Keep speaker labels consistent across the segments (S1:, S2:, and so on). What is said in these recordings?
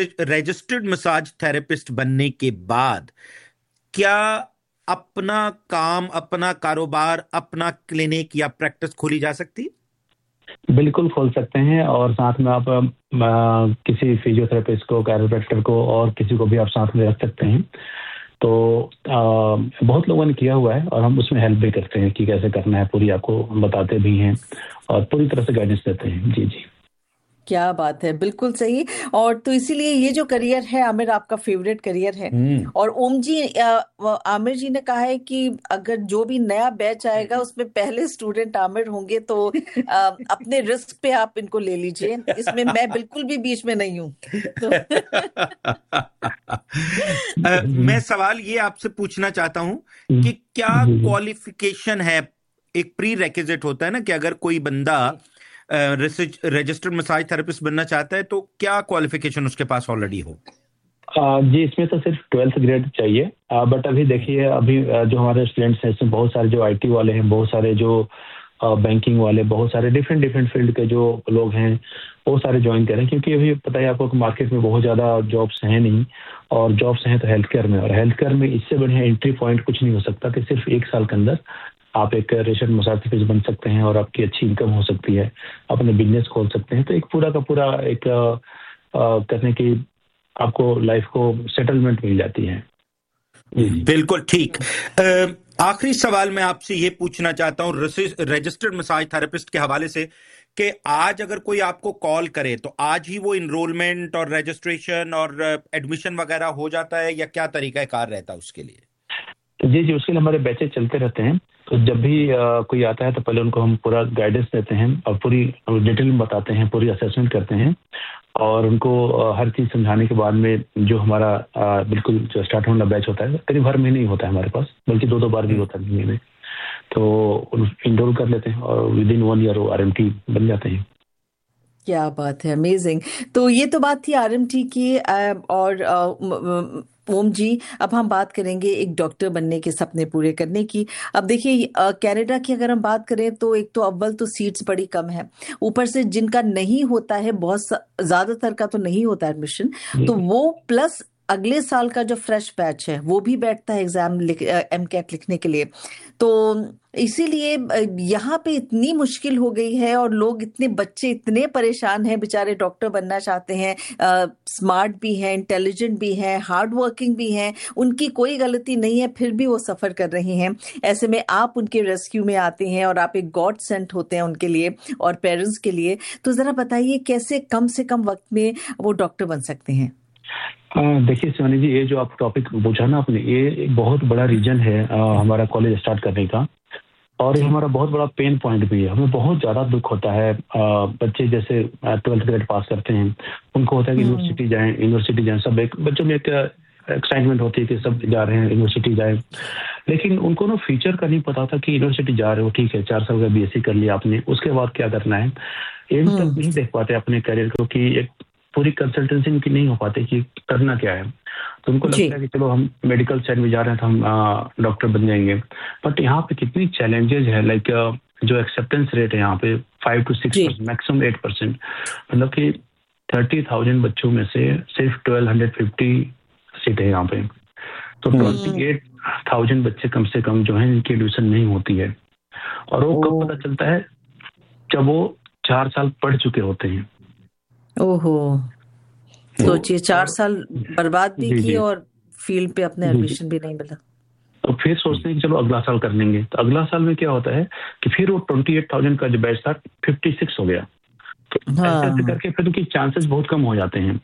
S1: Registered massage therapist बनने के बाद क्या अपना काम, अपना कारोबार, अपना क्लिनिक या प्रैक्टिस खोली जा सकती है?
S2: बिल्कुल खोल सकते हैं, और साथ में आप किसी फिजियोथेरेपिस्ट को, कैरोप्रैक्टर को और किसी को भी आप साथ में रख सकते हैं। तो बहुत लोगों ने किया हुआ है और हम उसमें हेल्प भी करते हैं कि कैसे करना है, पूरी आपको बताते भी हैं और पूरी तरह से गाइडेंस देते हैं। जी जी,
S3: क्या बात है, बिल्कुल सही। और तो इसीलिए ये जो करियर है आमिर, आपका फेवरेट करियर है। और ओम जी, आमिर जी ने कहा है कि अगर जो भी नया बैच आएगा उसमें पहले स्टूडेंट आमिर होंगे, तो अपने रिस्क पे आप इनको ले लीजिए, इसमें मैं बिल्कुल भी बीच में नहीं हूँ।
S1: मैं सवाल ये आपसे पूछना चाहता हूँ कि क्या क्वालिफिकेशन है, एक प्री रेक्विजिट होता है ना, कि अगर कोई बंदा रजिस्टर्ड मसाज थेरेपिस्ट बनना चाहता है तो क्या क्वालिफिकेशन उसके पास ऑलरेडी हो?
S2: जी, इसमें तो सिर्फ 12th ग्रेड चाहिए। बट अभी देखिए, अभी जो हमारे स्टूडेंट्स हैं इसमें बहुत सारे जो आईटी वाले हैं, बहुत सारे जो बैंकिंग वाले, बहुत सारे डिफरेंट फील्ड के जो लोग हैं वो सारे ज्वाइन करें, क्योंकि अभी पता है आपको कि मार्केट में बहुत ज़्यादा जॉब्स हैं नहीं, और जॉब्स हैं तो हेल्थ केयर में, और हेल्थ केयर में इससे बढ़िया एंट्री पॉइंट कुछ नहीं हो सकता कि सिर्फ 1 साल के अंदर आप एक रजिस्टर्ड मसाज थेरेपिस्ट बन सकते हैं और आपकी अच्छी इनकम हो सकती है, अपने बिजनेस खोल सकते हैं। तो एक पूरा का पूरा एक करने की आपको लाइफ को सेटलमेंट मिल जाती है।
S1: बिल्कुल ठीक। आखिरी सवाल मैं आपसे ये पूछना चाहता हूँ रजिस्टर्ड मसाज थेरेपिस्ट के हवाले से, कि आज अगर कोई आपको कॉल करे तो आज ही वो इनरोलमेंट और रजिस्ट्रेशन और एडमिशन वगैरह हो जाता है, या क्या तरीका कार रहता है उसके लिए?
S2: जी जी, उसके लिए हमारे बैचेज चलते रहते हैं। तो जब भी कोई आता है तो पहले उनको हम पूरा गाइडेंस देते हैं और पूरी डिटेल में बताते हैं, पूरी असेसमेंट करते हैं, और उनको हर चीज़ समझाने के बाद में जो हमारा बिल्कुल जो स्टार्ट होना बैच होता है, करीब हर महीने ही होता है हमारे पास, बल्कि 2-2 बार भी होता है महीने में। तो इनरोल कर लेते हैं और विद इन 1 ईयर वो आरएमटी बन जाते हैं।
S3: क्या बात है, अमेजिंग। तो ये तो बात थी आरएमटी की। और ओम जी, अब हम बात करेंगे एक डॉक्टर बनने के सपने पूरे करने की। अब देखिए, कनाडा की अगर हम बात करें तो एक तो अव्वल तो सीट्स बड़ी कम है, ऊपर से जिनका नहीं होता है, बहुत ज्यादातर का तो नहीं होता एडमिशन, तो वो प्लस अगले साल का जो फ्रेश बैच है वो भी बैठता है एग्जाम एमकैट लिखने के लिए। तो इसीलिए यहाँ पे इतनी मुश्किल हो गई है, और लोग इतने, बच्चे इतने परेशान हैं बेचारे, डॉक्टर बनना चाहते हैं, स्मार्ट भी हैं, इंटेलिजेंट भी हैं, हार्ड वर्किंग भी हैं, उनकी कोई गलती नहीं है, फिर भी वो सफर कर रहे हैं। ऐसे में आप उनके रेस्क्यू में आते हैं और आप एक गॉड सेंट होते हैं उनके लिए और पेरेंट्स के लिए। तो जरा बताइए कैसे कम से कम वक्त में वो डॉक्टर बन सकते हैं?
S2: देखिए शिवानी जी, ये जो आप टॉपिक पूछा ना आपने, ये एक बहुत बड़ा रीजन है हमारा कॉलेज स्टार्ट करने का, और ये हमारा बहुत बड़ा पेन पॉइंट भी है। हमें बहुत ज़्यादा दुख होता है, बच्चे जैसे 12th ग्रेड पास करते हैं, उनको होता है कि यूनिवर्सिटी जाएं, सब एक बच्चों में एक एक्साइटमेंट होती है कि सब जा रहे हैं यूनिवर्सिटी जाएं, लेकिन उनको ना फ्यूचर का नहीं पता था कि यूनिवर्सिटी जा रहे हो, ठीक है 4 साल का बीएससी कर लिया आपने, उसके बाद क्या करना है, एम तक नहीं देख पाते अपने करियर को, कि एक पूरी कंसल्टेंसी उनकी नहीं हो पाती कि करना क्या है। तो उनको लगता है कि चलो हम मेडिकल साइड में जा रहे हैं तो हम डॉक्टर बन जाएंगे, बट यहाँ पे कितनी चैलेंजेस है। लाइक जो एक्सेप्टेंस रेट है यहाँ पे 5 to 6%, मैक्सिमम 8%, मतलब कि 30,000 बच्चों में से सिर्फ 1250 सीट है यहाँ पे, तो 28,000 बच्चे कम से कम जो है इनकी एडमिशन नहीं होती है। और वो कब पता चलता है? जब वो 4 साल पढ़ चुके होते हैं।
S3: ओहो, सोचिए 4 साल बर्बाद भी किए और फील्ड पे अपने एडमिशन भी नहीं मिला।
S2: तो फिर सोचते हैं कि चलो अगला साल कर लेंगे, तो अगला साल में क्या होता है कि फिर वो 28,000 का जो बैच था 56 हो गया। तो ऐसे करके फिर उनकी चांसेस बहुत कम हो जाते हैं,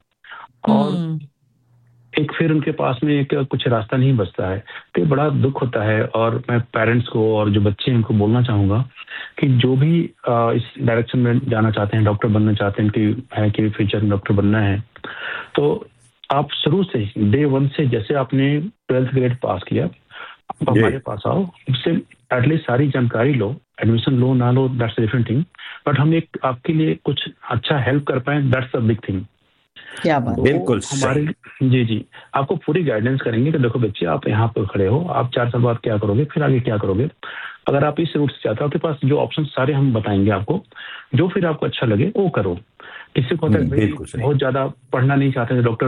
S2: और एक फिर उनके पास में एक कुछ रास्ता नहीं बचता है। तो बड़ा दुख होता है, और मैं पेरेंट्स को और जो बच्चे हैं उनको बोलना चाहूँगा कि जो भी इस डायरेक्शन में जाना चाहते हैं, डॉक्टर बनना चाहते हैं, कि फ्यूचर में डॉक्टर बनना है, तो आप शुरू से डे 1 से, जैसे आपने 12th ग्रेड पास किया, आप हमारे पास आओ, उससे एटलीस्ट सारी जानकारी लो, एडमिशन लो ना लो दैट्स डिफरेंट थिंग, बट हम एक आपके लिए कुछ अच्छा हेल्प कर पाए, दैट्स अ बिग थिंग।
S3: क्या बात,
S1: बिल्कुल
S2: हमारे जी आपको पूरी गाइडेंस करेंगे कि देखो बच्चे, आप यहाँ पर खड़े हो, आप 4 साल बाद क्या करोगे, फिर आगे क्या करोगे। अगर आप इस रूट से चाहते हो, आपके पास जो ऑप्शन सारे हम बताएंगे आपको, जो फिर आपको अच्छा लगे वो करो। किसी को होता है बहुत ज्यादा पढ़ना नहीं चाहते डॉक्टर